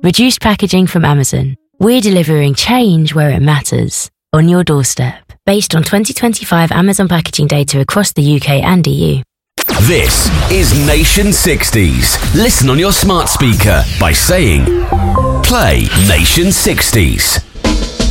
Reduced packaging from Amazon. We're delivering change where it matters, on your doorstep, based on 2025 Amazon packaging data across the UK and EU. This is Nation 60s. Listen on your smart speaker by saying, play Nation 60s.